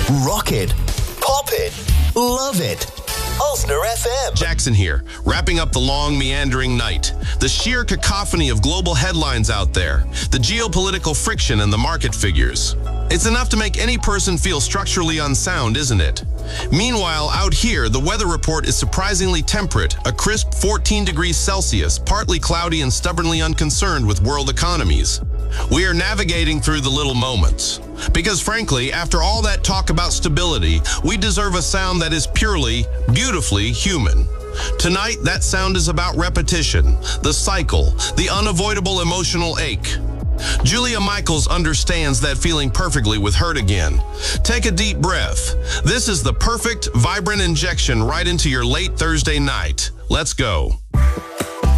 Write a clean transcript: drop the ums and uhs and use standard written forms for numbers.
Rock it. Pop it. Love it. Ulster FM. Jackson here, wrapping up the long, meandering night. The sheer cacophony of global headlines out there, the geopolitical friction and the market figures. It's enough to make any person feel structurally unsound, isn't it? Meanwhile, out here, the weather report is surprisingly temperate, a crisp 14 degrees Celsius, partly cloudy and stubbornly unconcerned with world economies. We are navigating through the little moments. Because frankly, after all that talk about stability, we deserve a sound that is purely, beautifully human. Tonight, that sound is about repetition, the cycle, the unavoidable emotional ache. Julia Michaels understands that feeling perfectly with Hurt Again. Take a deep breath. This is the perfect, vibrant injection right into your late Thursday night. Let's go.